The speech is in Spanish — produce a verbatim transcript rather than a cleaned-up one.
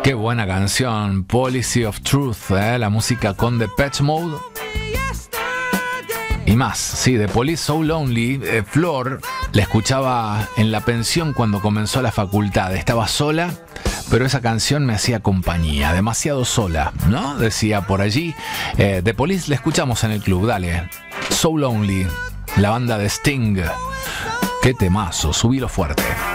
Qué buena canción, Policy of Truth, ¿eh? La música con Depeche Mode. Y más, sí, de Police So Lonely, eh, Flor la escuchaba en la pensión cuando comenzó la facultad. Estaba sola, pero esa canción me hacía compañía, demasiado sola, ¿no? Decía por allí. Eh, de Police la escuchamos en el club, dale. So Lonely, la banda de Sting. Qué temazo, subilo fuerte.